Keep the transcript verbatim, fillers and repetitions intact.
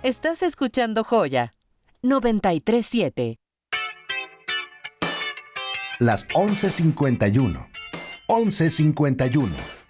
Estás escuchando Joya noventa y tres siete. Las once cincuenta y uno. once cincuenta y uno.